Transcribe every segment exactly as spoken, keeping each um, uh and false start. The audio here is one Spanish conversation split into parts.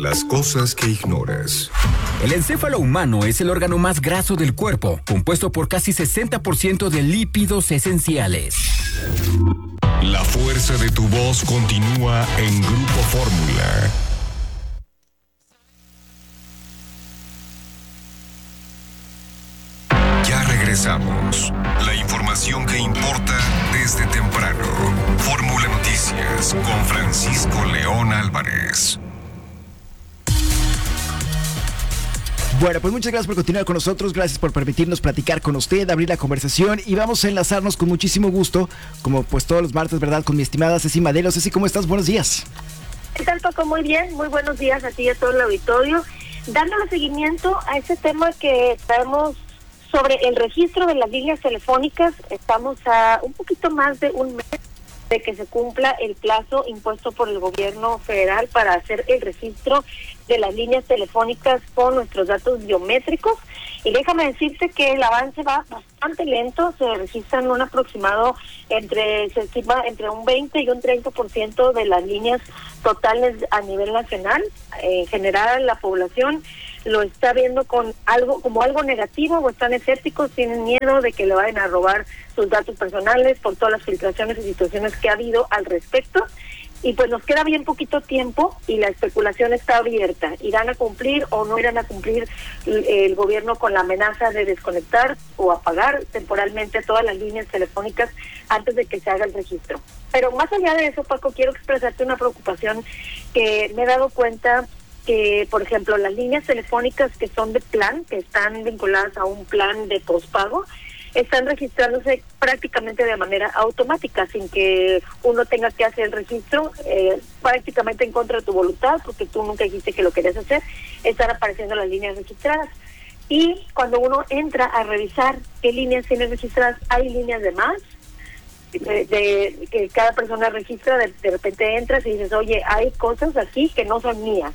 las cosas que ignoras. El encéfalo humano es el órgano más graso del cuerpo, compuesto por casi sesenta por ciento de lípidos esenciales. La fuerza de tu voz continúa en Grupo Fórmula. Ya regresamos. La información que importa desde temprano. Fórmula Noticias con Francisco León Álvarez. Bueno, pues muchas gracias por continuar con nosotros, gracias por permitirnos platicar con usted, abrir la conversación y vamos a enlazarnos con muchísimo gusto, como pues todos los martes, ¿verdad? Con mi estimada Ceci Madero. Ceci, ¿cómo estás? Buenos días. ¿Qué tal, Paco? Muy bien, muy buenos días a ti y a todo el auditorio. Dándole seguimiento a ese tema que traemos sobre el registro de las líneas telefónicas, estamos a un poquito más de un mes de que se cumpla el plazo impuesto por el gobierno federal para hacer el registro de las líneas telefónicas con nuestros datos biométricos. Y déjame decirte que el avance va bastante lento, se registran un aproximado entre, se estima entre un veinte y un treinta por ciento de las líneas totales a nivel nacional. En general, la población lo está viendo con algo como algo negativo, o están escépticos, tienen miedo de que le vayan a robar sus datos personales por todas las filtraciones y situaciones que ha habido al respecto. Y pues nos queda bien poquito tiempo y la especulación está abierta. ¿Irán a cumplir o no irán a cumplir el gobierno con la amenaza de desconectar o apagar temporalmente todas las líneas telefónicas antes de que se haga el registro? Pero más allá de eso, Paco, quiero expresarte una preocupación que me he dado cuenta que, por ejemplo, las líneas telefónicas que son de plan, que están vinculadas a un plan de pospago, están registrándose prácticamente de manera automática, sin que uno tenga que hacer el registro, eh, prácticamente en contra de tu voluntad, porque tú nunca dijiste que lo querías hacer, están apareciendo las líneas registradas. Y cuando uno entra a revisar qué líneas tiene registradas, hay líneas de más, de, de que cada persona registra, de, de repente entras y dices, oye, hay cosas aquí que no son mías.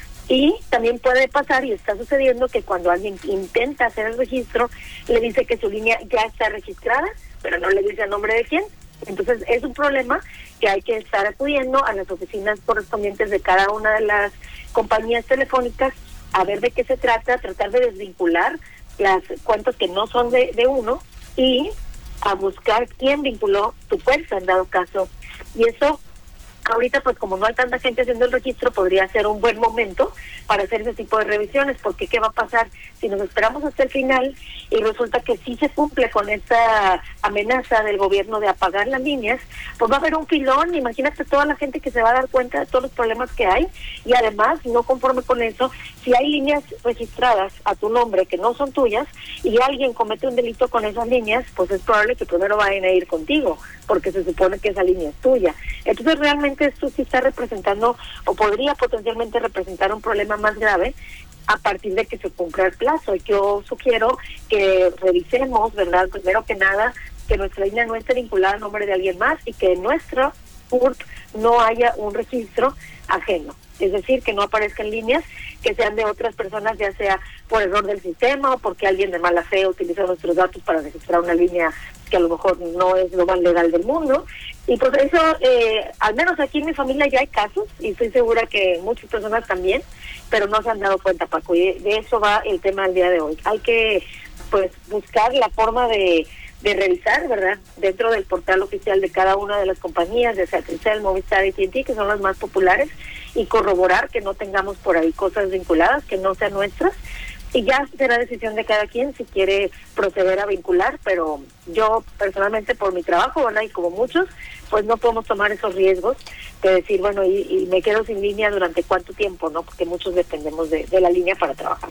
Y también puede pasar, y está sucediendo, que cuando alguien intenta hacer el registro, le dice que su línea ya está registrada, pero no le dice el nombre de quién. Entonces es un problema que hay que estar acudiendo a las oficinas correspondientes de cada una de las compañías telefónicas a ver de qué se trata, tratar de desvincular las cuentas que no son de, de uno y a buscar quién vinculó tu cuenta en dado caso. Y eso, ahorita, pues como no hay tanta gente haciendo el registro, podría ser un buen momento para hacer ese tipo de revisiones, porque ¿qué va a pasar si nos esperamos hasta el final y resulta que sí se cumple con esta amenaza del gobierno de apagar las líneas? Pues va a haber un filón, imagínate toda la gente que se va a dar cuenta de todos los problemas que hay, y además, no conforme con eso, si hay líneas registradas a tu nombre que no son tuyas y alguien comete un delito con esas líneas, pues es probable que primero vayan a ir contigo, porque se supone que esa línea es tuya. Entonces realmente esto sí está representando, o podría potencialmente representar, un problema más grave a partir de que se cumpla el plazo. Y yo sugiero que revisemos, ¿verdad? Primero que nada, que nuestra línea no esté vinculada al nombre de alguien más y que en nuestra U R P no haya un registro ajeno. Es decir, que no aparezcan líneas que sean de otras personas, ya sea por error del sistema o porque alguien de mala fe utiliza nuestros datos para registrar una línea que a lo mejor no es lo más legal del mundo. Y pues eso, eh, al menos aquí en mi familia ya hay casos, y estoy segura que muchas personas también, pero no se han dado cuenta, Paco, y de eso va el tema del día de hoy. Hay que, pues, buscar la forma de, de revisar, ¿verdad?, dentro del portal oficial de cada una de las compañías, de Telcel, Movistar y A T and T, que son las más populares, y corroborar que no tengamos por ahí cosas vinculadas, que no sean nuestras. Y ya será decisión de cada quien si quiere proceder a vincular, pero yo personalmente, por mi trabajo, ¿verdad?, y como muchos, pues no podemos tomar esos riesgos de decir, bueno, y, y me quedo sin línea durante cuánto tiempo, ¿no? Porque muchos dependemos de, de la línea para trabajar.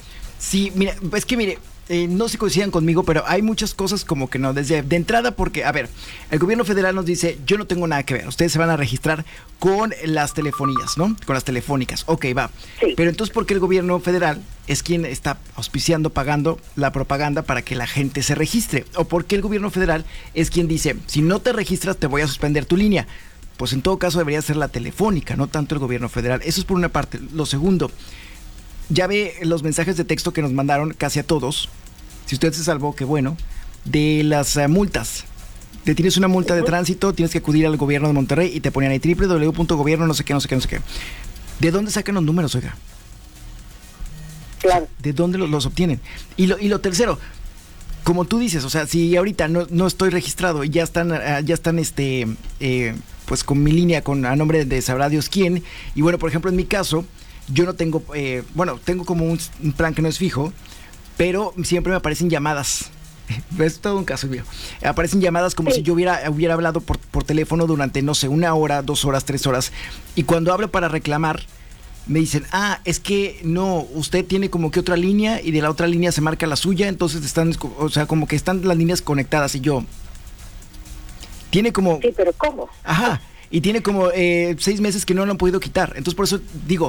Sí, mira, es que mire, eh, no se coincidan conmigo, pero hay muchas cosas como que no, desde de entrada, porque, a ver, el gobierno federal nos dice, yo no tengo nada que ver, ustedes se van a registrar con las telefonías, ¿no? Con las telefónicas, ok, va. Sí. Pero entonces, ¿por qué el gobierno federal es quien está auspiciando, pagando la propaganda para que la gente se registre? ¿O por qué el gobierno federal es quien dice, si no te registras te voy a suspender tu línea? Pues en todo caso debería ser la telefónica, no tanto el gobierno federal. Eso es por una parte. Lo segundo, ya ve los mensajes de texto que nos mandaron casi a todos, si usted se salvó, qué bueno, de las uh, multas. Te tienes una multa de tránsito, tienes que acudir al gobierno de Monterrey y te ponían ahí doble u doble u doble u punto gobierno no sé qué, no sé qué, no sé qué. ¿De dónde sacan los números, oiga? Claro. ¿De dónde los, los obtienen? Y lo, y lo tercero, como tú dices, o sea, si ahorita no, no estoy registrado y ya están, ya están este, eh, pues con mi línea, con a nombre de sabrá Dios quién, y bueno, por ejemplo, en mi caso, yo no tengo, eh, bueno, tengo como un, un plan que no es fijo, pero siempre me aparecen llamadas. Es todo un caso mío. Aparecen llamadas como sí. si yo hubiera, hubiera hablado por, por teléfono durante, no sé, una hora, dos horas, tres horas. Y cuando hablo para reclamar, me dicen, ah, es que no, usted tiene como que otra línea y de la otra línea se marca la suya, entonces están, o sea, como que están las líneas conectadas y yo... Tiene como... Sí, pero ¿cómo? Ajá, y tiene como eh, seis meses que no lo han podido quitar. Entonces por eso digo...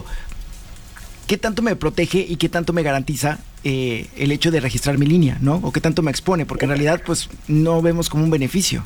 ¿Qué tanto me protege y qué tanto me garantiza eh, el hecho de registrar mi línea, ¿no? O qué tanto me expone, porque en realidad pues no vemos como un beneficio.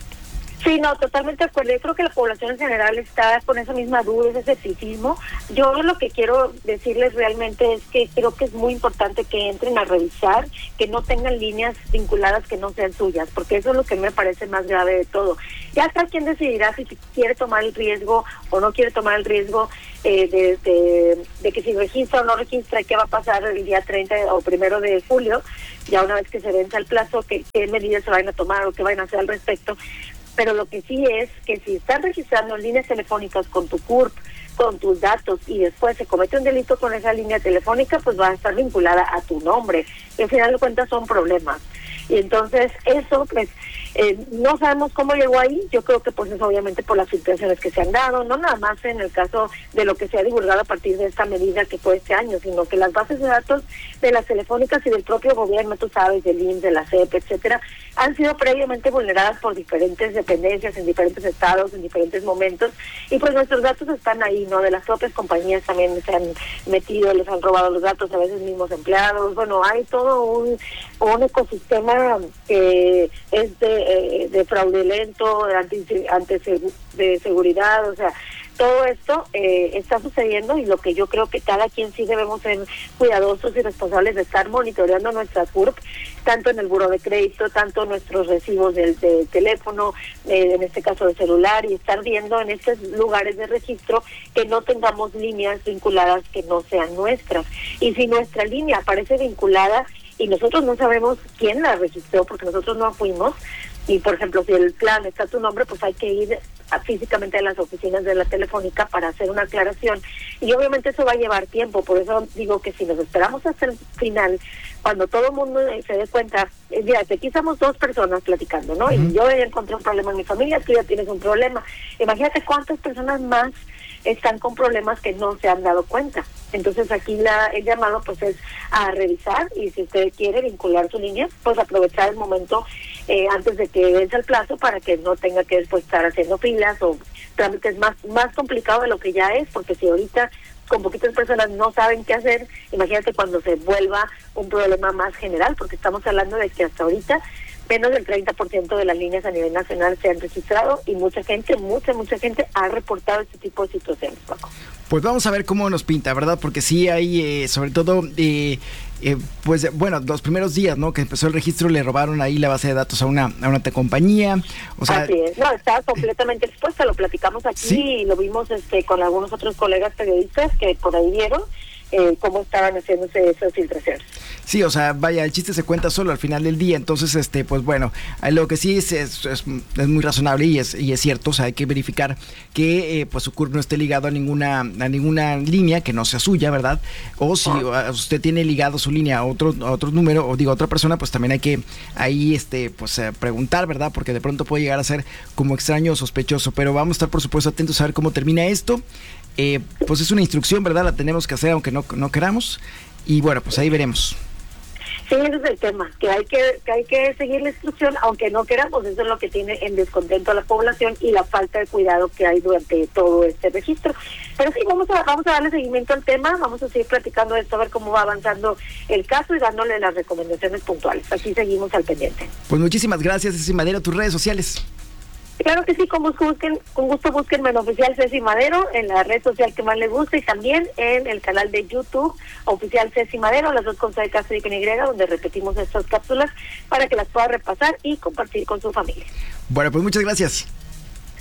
Sí, no, totalmente de acuerdo. Yo creo que la población en general está con esa misma duda, ese escepticismo. Yo lo que quiero decirles realmente es que creo que es muy importante que entren a revisar, que no tengan líneas vinculadas que no sean suyas, porque eso es lo que me parece más grave de todo. Ya cada quien decidirá si quiere tomar el riesgo o no quiere tomar el riesgo eh, de, de, de que si registra o no registra, qué va a pasar el día treinta o primero de julio, ya una vez que se venza el plazo, qué, qué medidas se van a tomar o qué van a hacer al respecto. Pero lo que sí es que si están registrando líneas telefónicas con tu C U R P, con tus datos, y después se comete un delito con esa línea telefónica, pues va a estar vinculada a tu nombre. Y al final de cuentas son problemas. Y entonces eso, pues, eh, no sabemos cómo llegó ahí. Yo creo que pues es obviamente por las filtraciones que se han dado, no nada más en el caso de lo que se ha divulgado a partir de esta medida que fue este año, sino que las bases de datos de las telefónicas y del propio gobierno, tú sabes, del I M S S, de la C E P, etcétera, han sido previamente vulneradas por diferentes dependencias en diferentes estados, en diferentes momentos, y pues nuestros datos están ahí, ¿no? De las propias compañías también se han metido, les han robado los datos, a veces mismos empleados. Bueno, hay todo un, un ecosistema que es de, eh, de fraudulento, de, anti, anti, de seguridad, o sea, todo esto eh, está sucediendo, y lo que yo creo que cada quien sí debemos ser cuidadosos y responsables de estar monitoreando nuestra C U R P, tanto en el buró de crédito, tanto nuestros recibos del de teléfono, eh, en este caso de celular, y estar viendo en estos lugares de registro que no tengamos líneas vinculadas que no sean nuestras. Y si nuestra línea aparece vinculada y nosotros no sabemos quién la registró, porque nosotros no fuimos, y por ejemplo si el plan está a tu nombre, pues hay que ir a, físicamente a las oficinas de la telefónica para hacer una aclaración, y obviamente eso va a llevar tiempo. Por eso digo que si nos esperamos hasta el final, cuando todo el mundo se dé cuenta, ya, aquí estamos dos personas platicando, ¿no? Uh-huh. Y yo ya encontré un problema en mi familia, tú ya tienes un problema. Imagínate cuántas personas más están con problemas que no se han dado cuenta. Entonces aquí la, el llamado pues es a revisar, y si usted quiere vincular su línea, pues aprovechar el momento eh, antes de que venza el plazo, para que no tenga que después estar haciendo filas o trámites más, más complicado de lo que ya es, porque si ahorita con poquitas personas no saben qué hacer, imagínate cuando se vuelva un problema más general, porque estamos hablando de que hasta ahorita menos del treinta por ciento de las líneas a nivel nacional se han registrado, y mucha gente, mucha, mucha gente ha reportado este tipo de situaciones, Paco. Pues vamos a ver cómo nos pinta, ¿verdad? Porque sí hay, eh, sobre todo, eh, eh, pues bueno, los primeros días, ¿no? Que empezó el registro, le robaron ahí la base de datos a una a una compañía. O sea, así es, no, estaba completamente expuesta, lo platicamos aquí, ¿sí? Y lo vimos este con algunos otros colegas periodistas que por ahí vieron eh, cómo estaban haciéndose esas filtraciones. Sí, o sea, vaya, el chiste se cuenta solo al final del día. Entonces, este, pues bueno, lo que sí es, es, es, es muy razonable y es, y es cierto. O sea, hay que verificar que eh, pues su C U R P no esté ligado a ninguna, a ninguna línea que no sea suya, ¿verdad? O si uh, usted tiene ligado su línea a otro, a otro número, o digo a otra persona, pues también hay que ahí este, pues eh, preguntar, ¿verdad? Porque de pronto puede llegar a ser como extraño o sospechoso. Pero vamos a estar, por supuesto, atentos a ver cómo termina esto. Eh, pues es una instrucción, ¿verdad? La tenemos que hacer aunque no, no queramos. Y bueno, pues ahí veremos. Sí, ese es el tema, que hay que, que hay que seguir la instrucción, aunque no queramos. Eso es lo que tiene en descontento a la población y la falta de cuidado que hay durante todo este registro. Pero sí, vamos a vamos a darle seguimiento al tema, vamos a seguir platicando de esto, a ver cómo va avanzando el caso y dándole las recomendaciones puntuales. Así seguimos al pendiente. Pues muchísimas gracias, Ceci Madero, tus redes sociales. Claro que sí, con gusto busquen, con gusto búsquenme en Oficial Ceci Madero, en la red social que más les guste, y también en el canal de YouTube Oficial Ceci Madero, las dos con C de casa y con Y, donde repetimos estas cápsulas para que las pueda repasar y compartir con su familia. Bueno, pues muchas gracias.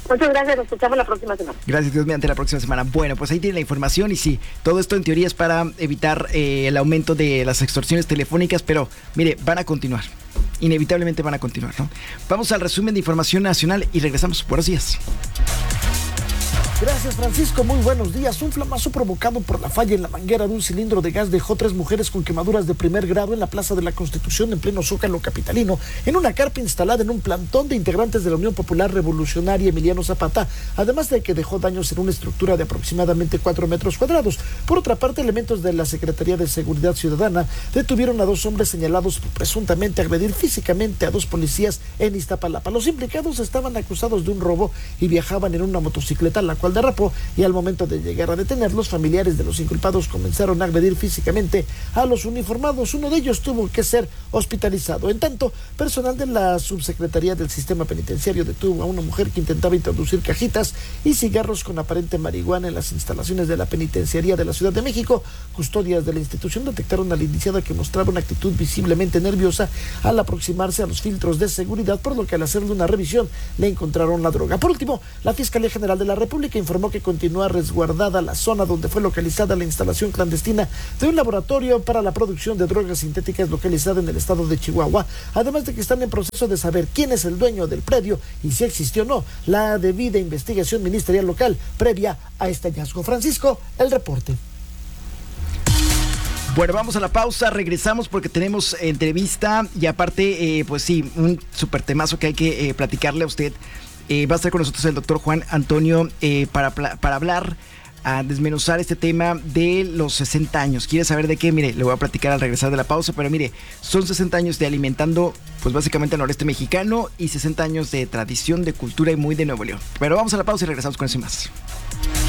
Muchas gracias, nos escuchamos la próxima semana. Gracias, Dios mediante, la próxima semana. Bueno, pues ahí tiene la información y sí, todo esto en teoría es para evitar eh, el aumento de las extorsiones telefónicas, pero mire, van a continuar. Inevitablemente van a continuar, ¿no? Vamos al resumen de información nacional y regresamos. Buenos días. Gracias, Francisco. Muy buenos días. Un flamazo provocado por la falla en la manguera de un cilindro de gas dejó tres mujeres con quemaduras de primer grado en la Plaza de la Constitución en pleno Zócalo capitalino, en una carpa instalada en un plantón de integrantes de la Unión Popular Revolucionaria Emiliano Zapata, además de que dejó daños en una estructura de aproximadamente cuatro metros cuadrados. Por otra parte, elementos de la Secretaría de Seguridad Ciudadana detuvieron a dos hombres señalados por presuntamente agredir físicamente a dos policías en Iztapalapa. Los implicados estaban acusados de un robo y viajaban en una motocicleta, la cual derrapó, y al momento de llegar a detenerlos, familiares de los inculpados comenzaron a agredir físicamente a los uniformados. Uno de ellos tuvo que ser hospitalizado. En tanto, personal de la Subsecretaría del Sistema Penitenciario detuvo a una mujer que intentaba introducir cajitas y cigarros con aparente marihuana en las instalaciones de la Penitenciaría de la Ciudad de México. Custodias de la institución detectaron a la indiciada que mostraba una actitud visiblemente nerviosa al aproximarse a los filtros de seguridad, por lo que al hacerle una revisión le encontraron la droga. Por último, la Fiscalía General de la República informó que continúa resguardada la zona donde fue localizada la instalación clandestina de un laboratorio para la producción de drogas sintéticas localizada en el estado de Chihuahua, además de que están en proceso de saber quién es el dueño del predio y si existió o no la debida investigación ministerial local previa a este hallazgo. Francisco, el reporte. Bueno, vamos a la pausa, regresamos porque tenemos entrevista y aparte, eh, pues sí, un súper temazo que hay que eh, platicarle a usted. Eh, va a estar con nosotros el doctor Juan Antonio eh, para, para hablar, a desmenuzar este tema de los sesenta años. ¿Quiere saber de qué? Mire, le voy a platicar al regresar de la pausa, pero mire, son sesenta años de alimentando, pues básicamente el noreste mexicano y sesenta años de tradición, de cultura y muy de Nuevo León. Pero vamos a la pausa y regresamos con eso y más.